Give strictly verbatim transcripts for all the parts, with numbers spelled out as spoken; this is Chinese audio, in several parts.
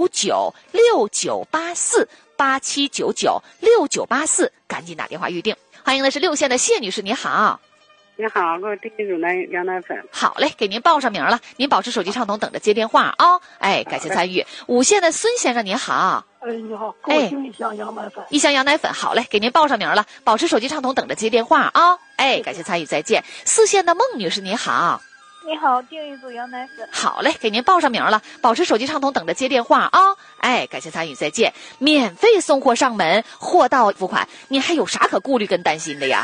九六九八四八七九九六九八四，赶紧打电话预定。欢迎的是六线的谢女士，你好。 你好，给我订一组奶羊奶粉。 好嘞，给您报上名了，您保持手机畅通，等着接电话啊、哦。哎，感谢参与。五线的孙先生您好。 哎，你好，给我订一箱羊奶粉。 一箱羊奶粉，好嘞，给您报上名了，保持手机畅通，等着接电话啊、哦。哎，感谢参与，再见。四线的孟女士您好。 你好，订一组羊奶粉。 好嘞，给您报上名了，保持手机畅通，等着接电话啊、哦。哎，感谢参与，再见。免费送货上门，货到付款，你还有啥可顾虑跟担心的呀？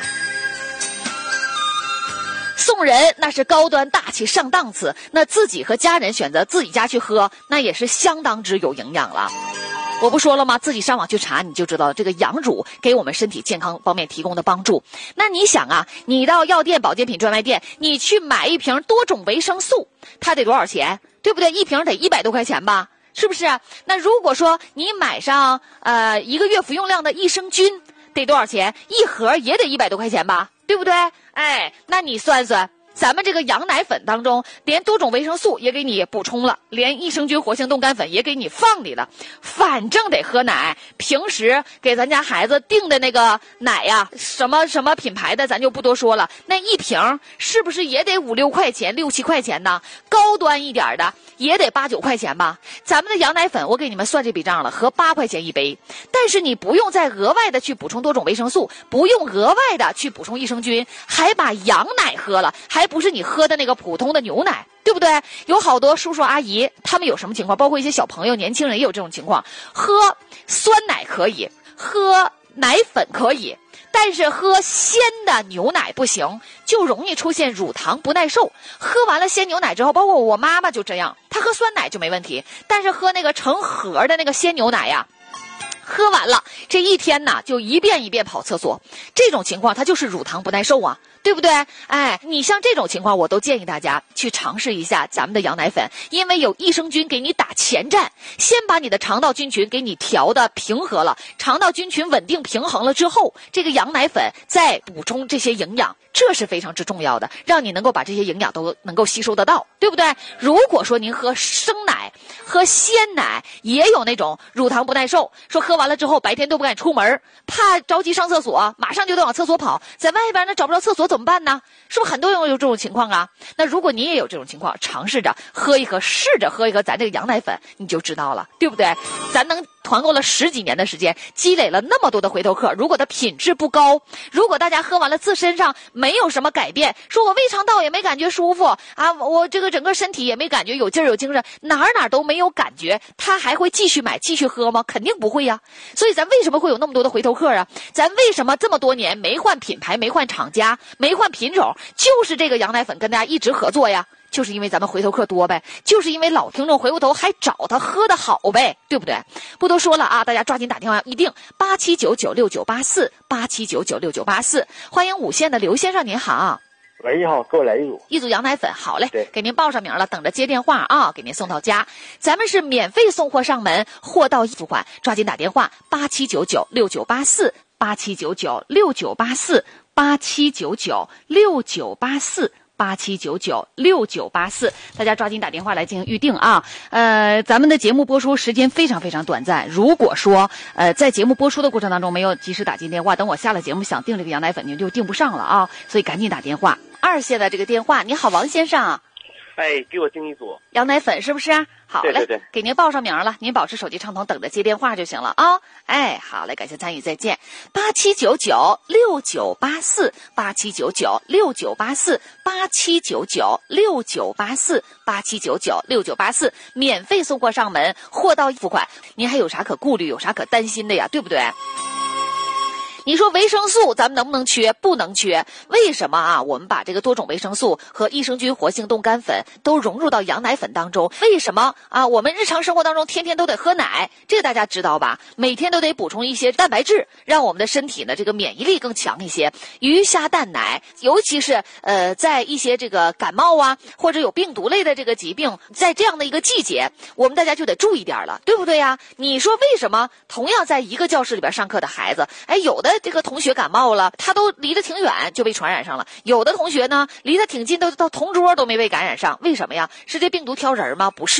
送人那是高端大气上档次，那自己和家人选择自己家去喝，那也是相当之有营养了。我不说了吗？自己上网去查你就知道了，这个羊乳给我们身体健康方面提供的帮助。那你想啊，你到药店保健品专卖店，你去买一瓶多种维生素，它得多少钱？对不对？一瓶得一百多块钱吧，是不是？那如果说你买上呃一个月服用量的益生菌，得多少钱？一盒也得一百多块钱吧，对不对？哎，那你算算，咱们这个羊奶粉当中，连多种维生素也给你补充了，连益生菌活性冻干粉也给你放里了。反正得喝奶，平时给咱家孩子订的那个奶呀，什么什么品牌的咱就不多说了，那一瓶是不是也得五六块钱、六七块钱呢？高端一点的也得八九块钱吧。咱们的羊奶粉，我给你们算这笔账了，合八块钱一杯。但是你不用再额外的去补充多种维生素，不用额外的去补充益生菌，还把羊奶喝了，还不是你喝的那个普通的牛奶，对不对？有好多叔叔阿姨，他们有什么情况？包括一些小朋友、年轻人也有这种情况，喝酸奶可以，喝奶粉可以，但是喝鲜的牛奶不行，就容易出现乳糖不耐受。喝完了鲜牛奶之后，包括我妈妈就这样，她喝酸奶就没问题，但是喝那个成盒的那个鲜牛奶呀，喝完了这一天呢就一遍一遍跑厕所，这种情况它就是乳糖不耐受啊，对不对？哎，你像这种情况，我都建议大家去尝试一下咱们的羊奶粉，因为有益生菌给你打前站，先把你的肠道菌群给你调的平和了，肠道菌群稳定平衡了之后，这个羊奶粉再补充这些营养，这是非常之重要的，让你能够把这些营养都能够吸收得到，对不对？如果说您喝生奶、喝鲜奶，也有那种乳糖不耐受，说喝完了之后白天都不敢出门，怕着急上厕所，马上就得往厕所跑，在外边呢找不着厕所怎么办呢？是不是很多人有这种情况啊？那如果你也有这种情况，尝试着喝一喝，试着喝一喝咱这个羊奶粉，你就知道了，对不对？咱能团购了十几年的时间，积累了那么多的回头客，如果它品质不高，如果大家喝完了自身上没有什么改变，说我胃肠道也没感觉舒服啊，我这个整个身体也没感觉有劲儿有精神，哪儿哪儿都没有感觉，他还会继续买继续喝吗？肯定不会呀。所以咱为什么会有那么多的回头客啊？咱为什么这么多年没换品牌、没换厂家、没换品种，就是这个羊奶粉跟大家一直合作呀？就是因为咱们回头客多呗，就是因为老听众回过头还找他喝的好呗，对不对？不多说了啊，大家抓紧打电话预定八七九九六九八四八七九九六九八四。欢迎五线的刘先生，您好。 喂，你好，给我来一组一组羊奶粉，好嘞， 对， 给您报上名了，等着接电话啊，给您送到家。咱们是免费送货上门，货到付款，抓紧打电话八七九九六九八四八七九九六九八四八七九九六九八四。八七九九六九八四，大家抓紧打电话来进行预定啊！呃，咱们的节目播出时间非常非常短暂，如果说呃在节目播出的过程当中没有及时打进电话，等我下了节目想订这个羊奶粉，您就订不上了啊！所以赶紧打电话。二线的这个电话，你好，王先生。 哎，给我订一组羊奶粉是不是？好嘞， 对对对， 给您报上名了，您保持手机畅通，等着接电话就行了啊！哎，好嘞，感谢参与，再见。八七九九六九八四八七九九六九八四八七九九六九八四八七九九六九八四，免费送货上门，货到付款，您还有啥可顾虑，有啥可担心的呀？对不对？你说维生素咱们能不能缺？不能缺。为什么啊？我们把这个多种维生素和益生菌活性冻干粉都融入到羊奶粉当中。为什么啊？我们日常生活当中天天都得喝奶，这个大家知道吧？每天都得补充一些蛋白质，让我们的身体呢这个免疫力更强一些。鱼虾蛋奶，尤其是呃在一些这个感冒啊或者有病毒类的这个疾病，在这样的一个季节，我们大家就得注意点了，对不对呀？你说为什么同样在一个教室里边上课的孩子，哎，有的这个同学感冒了，他都离得挺远就被传染上了，有的同学呢离得挺近，都到同桌都没被感染上，为什么呀？是这病毒挑人吗？不是，就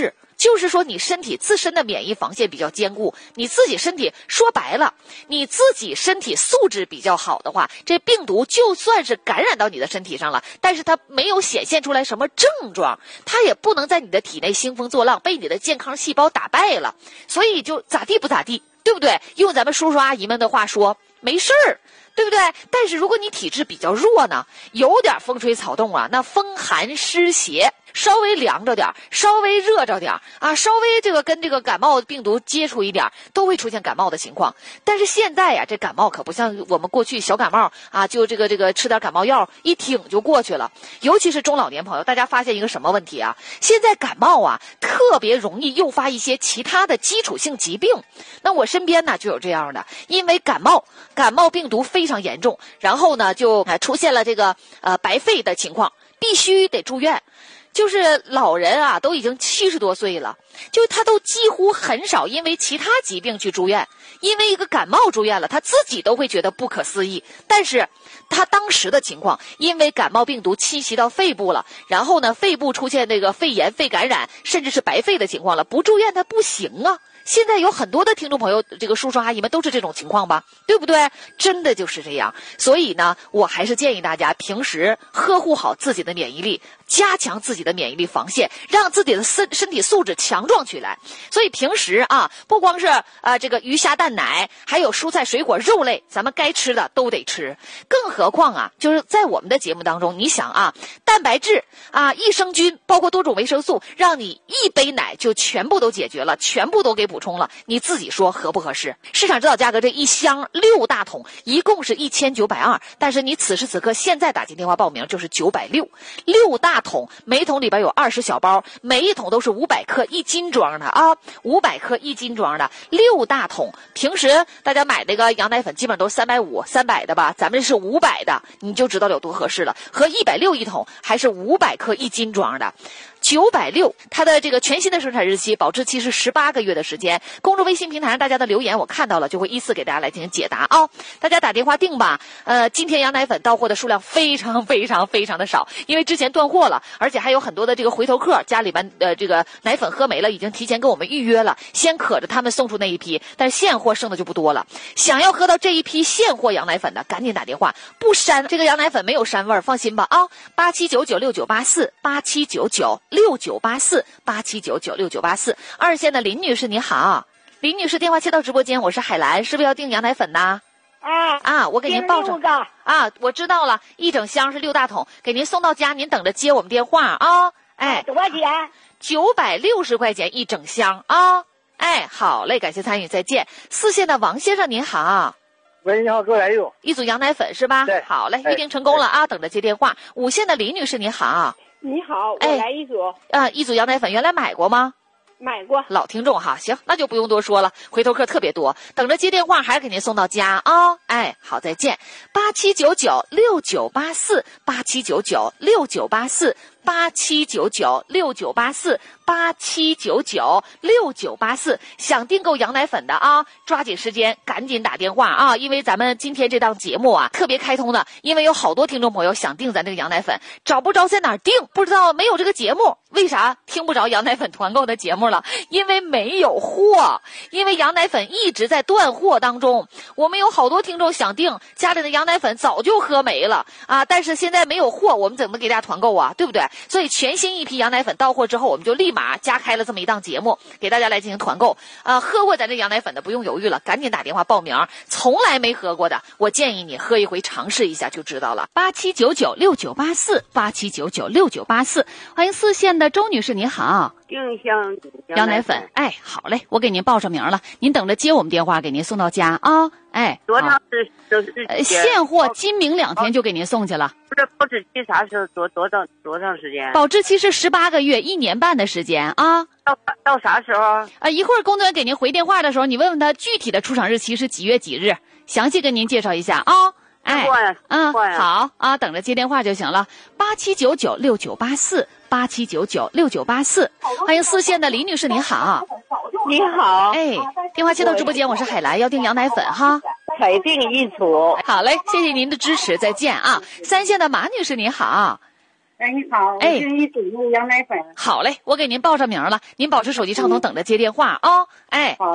就是说你身体自身的免疫防线比较坚固，你自己身体说白了，你自己身体素质比较好的话，这病毒就算是感染到你的身体上了，但是它没有显现出来什么症状，它也不能在你的体内兴风作浪，被你的健康细胞打败了，所以就咋地不咋地，对不对？用咱们叔叔阿姨们的话说，没事儿，对不对？但是如果你体质比较弱呢，有点风吹草动啊，那风寒湿邪，稍微凉着点，稍微热着点啊，稍微这个跟这个感冒病毒接触一点，都会出现感冒的情况。但是现在呀，这感冒可不像我们过去小感冒啊，就这个这个吃点感冒药一挺就过去了。尤其是中老年朋友，大家发现一个什么问题啊？现在感冒啊，特别容易诱发一些其他的基础性疾病。那我身边呢就有这样的，因为感冒，感冒病毒非常严重，然后呢就呃出现了这个呃白肺的情况，必须得住院。就是老人啊，都已经七十多岁了，就他都几乎很少因为其他疾病去住院，因为一个感冒住院了，他自己都会觉得不可思议。但是他当时的情况，因为感冒病毒侵袭到肺部了，然后呢，肺部出现那个肺炎、肺感染，甚至是白肺的情况了，不住院他不行啊。现在有很多的听众朋友，这个叔叔阿姨们都是这种情况吧，对不对？真的就是这样。所以呢，我还是建议大家平时呵护好自己的免疫力，加强自己的免疫力防线，让自己的身身体素质强壮起来。所以平时啊，不光是啊这个鱼虾蛋奶，还有蔬菜水果肉类，咱们该吃的都得吃。更何况啊，就是在我们的节目当中，你想啊，蛋白质啊、益生菌，包括多种维生素，让你一杯奶就全部都解决了，全部都给补充了。你自己说合不合适？市场指导价格这一箱六大桶，一共是一千九百二，但是你此时此刻现在打进电话报名就是九百六，六大桶，每桶里边有二十小包，每一桶都是五百克一斤装的啊，五百克一斤装的六大桶。平时大家买那个羊奶粉基本上都是三百五、三百的吧，咱们这是五百的，你就知道有多合适了。和一百六一桶，还是五百克一斤装的。九百六，它的这个全新的生产日期，保质期是十八个月的时间。公众微信平台上大家的留言我看到了，就会依次给大家来进行解答啊、哦。大家打电话订吧。呃，今天羊奶粉到货的数量非常非常非常的少，因为之前断货了，而且还有很多的这个回头客，家里边呃这个奶粉喝没了，已经提前跟我们预约了，先可着他们送出那一批，但是现货剩的就不多了。想要喝到这一批现货羊奶粉的，赶紧打电话，不膻，这个羊奶粉没有膻味儿，放心吧啊。八七九九六九八四，八七九九六九八四，八七九九六九八四。二线的林女士你好，林女士电话接到直播间，我是海兰，是不是要订羊奶粉呢？ 啊啊，我给您报上啊，我知道了，一整箱是六大桶，给您送到家，您等着接我们电话啊。哎， 多少钱？ 九百六十块钱一整箱啊。哎，好嘞，感谢参与，再见。四线的王先生您好。 喂，你好，各位来友。 一组羊奶粉是吧？ 对， 好嘞，预定成功了啊，等着接电话。五线的李女士你好。 你好，我哎来一组。 啊，一组羊奶粉原来买过吗？ 买过。 老听众哈，行，那就不用多说了，回头客特别多，等着接电话，还是给您送到家啊、哦！哎，好，再见。八七九九六九八四，八七九九六九八四，八七九九六九八四，八七九九六九八四。想订购羊奶粉的啊，抓紧时间，赶紧打电话啊！因为咱们今天这档节目啊，特别开通的，因为有好多听众朋友想订咱这个羊奶粉，找不着在哪儿订，不知道没有这个节目，为啥听不着羊奶粉团购的节目了？因为没有货，因为羊奶粉一直在断货当中。我们有好多听众想订，家里的羊奶粉早就喝没了啊，但是现在没有货，我们怎么给大家团购啊？对不对？所以全新一批羊奶粉到货之后，我们就立马加开了这么一档节目，给大家来进行团购啊。喝过咱这羊奶粉的不用犹豫了，赶紧打电话报名。从来没喝过的，我建议你喝一回尝试一下就知道了。八七九九六九八四，八七九九六九八四。欢迎四线的周女士，你好。 订箱羊奶粉，哎，好嘞，我给您报上名了，您等着接我们电话，给您送到家啊。哎， 多长时都是呃现货，今明两天就给您送去了。 不是保质期啥时候多多长多长时间？ 保质期是十八个月，一年半的时间啊。 到到啥时候？ 呃，一会儿工作人员给您回电话的时候，你问问他具体的出厂日期是几月几日，详细跟您介绍一下啊。哎，嗯，好啊，等着接电话就行了。八七九九六九八四，八七九九六九八四。欢迎四线的李女士，您好。 你好， 哎，电话接到直播间，我是海兰，要订羊奶粉哈。 才订一组。 好嘞，谢谢您的支持，再见啊。三线的马女士，您好。 哎，你好， 哎， 我订一组那个羊奶粉。 好嘞，我给您报上名了，您保持手机畅通，等着接电话啊、哦。哎， 好。